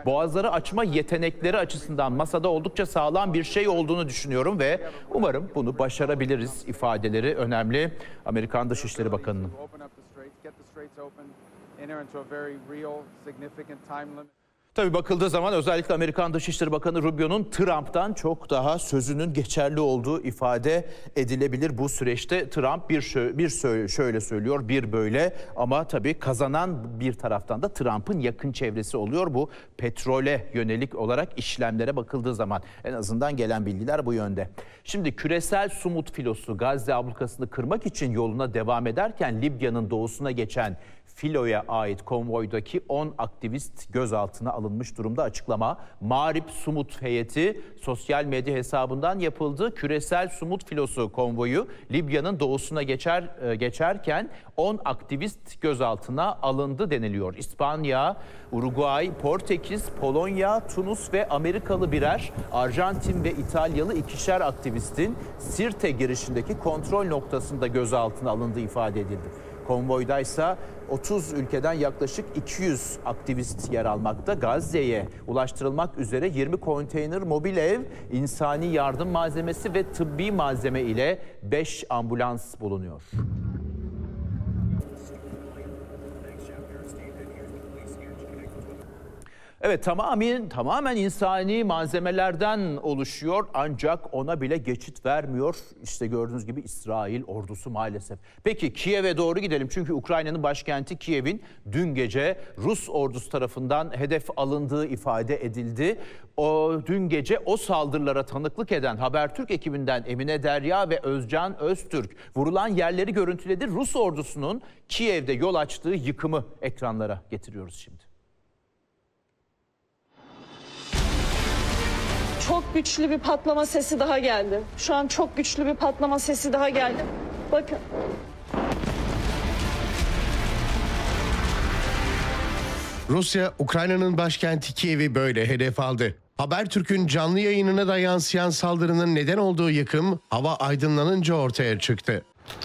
boğazları açma yetenekleri açısından masada oldukça sağlam bir şey olduğunu düşünüyorum ve umarım bunu başarabiliriz ifadeleri önemli Amerikan Dışişleri Bakanı'nın. Tabii bakıldığı zaman özellikle Amerikan Dışişleri Bakanı Rubio'nun Trump'tan çok daha sözünün geçerli olduğu ifade edilebilir bu süreçte. Trump şöyle söylüyor, bir böyle, ama tabii kazanan bir taraftan da Trump'ın yakın çevresi oluyor. Bu petrole yönelik olarak işlemlere bakıldığı zaman en azından gelen bilgiler bu yönde. Şimdi küresel Sumut filosu Gazze ablukasını kırmak için yoluna devam ederken Libya'nın doğusuna geçen filoya ait konvoydaki 10 aktivist gözaltına alınmış durumda. Açıklama Mağrip Sumut heyeti sosyal medya hesabından yapıldı. Küresel Sumut filosu konvoyu Libya'nın doğusuna geçerken 10 aktivist gözaltına alındı deniliyor. İspanya, Uruguay, Portekiz, Polonya, Tunus ve Amerikalı birer, Arjantin ve İtalyalı ikişer aktivistin Sirte girişindeki kontrol noktasında gözaltına alındığı ifade edildi. Konvoydaysa 30 ülkeden yaklaşık 200 aktivist yer almakta. Gazze'ye ulaştırılmak üzere 20 konteyner mobil ev, insani yardım malzemesi ve tıbbi malzeme ile 5 ambulans bulunuyor. Evet, tamamen insani malzemelerden oluşuyor ancak ona bile geçit vermiyor. İşte gördüğünüz gibi İsrail ordusu maalesef. Peki Kiev'e doğru gidelim çünkü Ukrayna'nın başkenti Kiev'in dün gece Rus ordusu tarafından hedef alındığı ifade edildi. Dün gece o saldırılara tanıklık eden Habertürk ekibinden Emine Derya ve Özcan Öztürk vurulan yerleri görüntüledi. Rus ordusunun Kiev'de yol açtığı yıkımı ekranlara getiriyoruz şimdi. Çok güçlü bir patlama sesi daha geldi. Şu an çok güçlü bir patlama sesi daha geldi. Bakın. Rusya, Ukrayna'nın başkenti Kiev'i böyle hedef aldı. Habertürk'ün canlı yayınına da yansıyan saldırının neden olduğu yıkım hava aydınlanınca ortaya çıktı.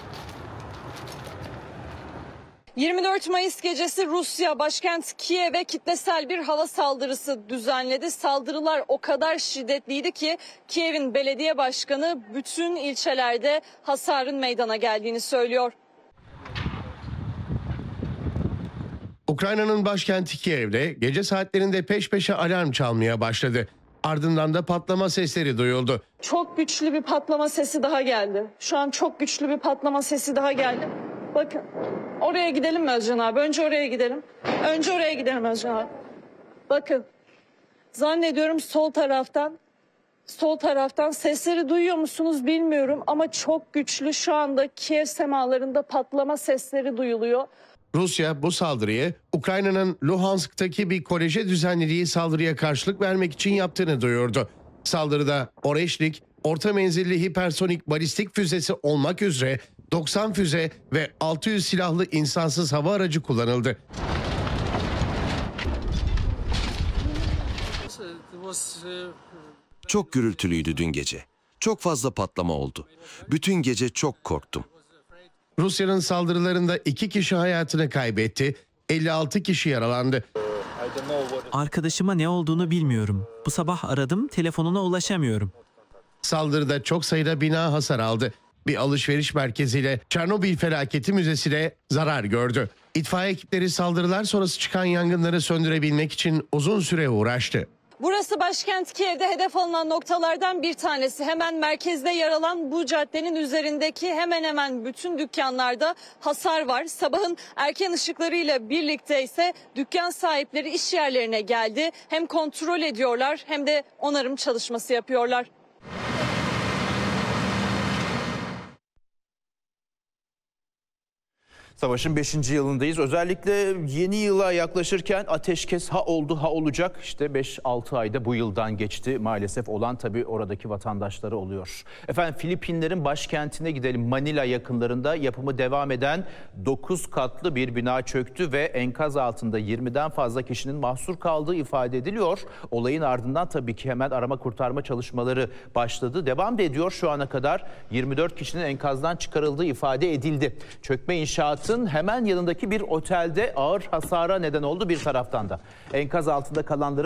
24 Mayıs gecesi Rusya başkent Kiev'e kitlesel bir hava saldırısı düzenledi. Saldırılar o kadar şiddetliydi ki Kiev'in belediye başkanı bütün ilçelerde hasarın meydana geldiğini söylüyor. Ukrayna'nın başkenti Kiev'de gece saatlerinde peş peşe alarm çalmaya başladı. Ardından da patlama sesleri duyuldu. Çok güçlü bir patlama sesi daha geldi. Şu an çok güçlü bir patlama sesi daha geldi. Bakın. Oraya gidelim mi Özcan abi? Önce oraya gidelim. Önce oraya gidelim Özcan abi. Bakın. Zannediyorum sol taraftan sesleri duyuyor musunuz bilmiyorum ama çok güçlü şu anda Kiev semalarında patlama sesleri duyuluyor. Rusya bu saldırıyı Ukrayna'nın Luhansk'taki bir koleje düzenlediği saldırıya karşılık vermek için yaptığını duyurdu. Saldırıda Oreşnik, orta menzilli hipersonik balistik füzesi olmak üzere 90 füze ve 600 silahlı insansız hava aracı kullanıldı. Çok gürültülüydü dün gece. Çok fazla patlama oldu. Bütün gece çok korktum. Rusya'nın saldırılarında 2 kişi hayatını kaybetti, 56 kişi yaralandı. Arkadaşıma ne olduğunu bilmiyorum. Bu sabah aradım, telefonuna ulaşamıyorum. Saldırıda çok sayıda bina hasar aldı. Bir alışveriş merkeziyle Çernobil Felaketi Müzesi de zarar gördü. İtfaiye ekipleri saldırılar sonrası çıkan yangınları söndürebilmek için uzun süre uğraştı. Burası başkent Kiev'de hedef alınan noktalardan bir tanesi. Hemen merkezde yer alan bu caddenin üzerindeki hemen hemen bütün dükkanlarda hasar var. Sabahın erken ışıklarıyla birlikte ise dükkan sahipleri iş yerlerine geldi. Hem kontrol ediyorlar hem de onarım çalışması yapıyorlar. Savaşın 5. yılındayız. Özellikle yeni yıla yaklaşırken ateşkes ha oldu ha olacak. İşte 5-6 ayda bu yıldan geçti. Maalesef olan tabii oradaki vatandaşları oluyor. Efendim Filipinlerin başkentine gidelim. Manila yakınlarında yapımı devam eden 9 katlı bir bina çöktü ve enkaz altında 20'den fazla kişinin mahsur kaldığı ifade ediliyor. Olayın ardından tabii ki hemen arama kurtarma çalışmaları başladı. Devam da ediyor şu ana kadar. 24 kişinin enkazdan çıkarıldığı ifade edildi. Çökme inşaatı hemen yanındaki bir otelde ağır hasara neden oldu bir taraftan da. Enkaz altında kalanları